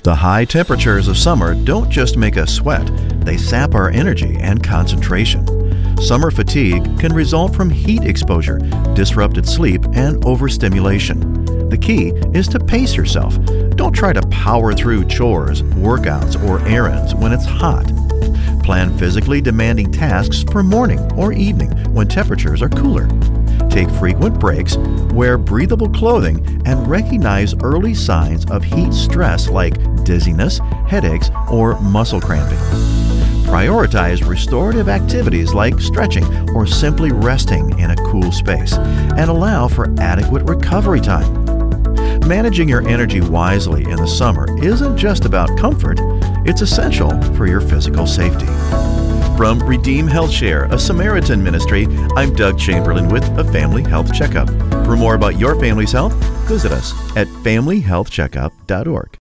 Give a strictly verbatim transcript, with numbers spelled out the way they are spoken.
The high temperatures of summer don't just make us sweat, they sap our energy and concentration. Summer fatigue can result from heat exposure, disrupted sleep, and overstimulation. The key is to pace yourself. Don't try to power through chores, workouts, or errands when it's hot. Plan physically demanding tasks for morning or evening when temperatures are cooler. Take frequent breaks, wear breathable clothing, and recognize early signs of heat stress like dizziness, headaches, or muscle cramping. Prioritize restorative activities like stretching or simply resting in a cool space, and allow for adequate recovery time. Managing your energy wisely in the summer isn't just about comfort, it's essential for your physical safety. From Redeem Health Share, a Samaritan ministry, I'm Doug Chamberlain with a Family Health Checkup. For more about your family's health, visit us at family health checkup dot org.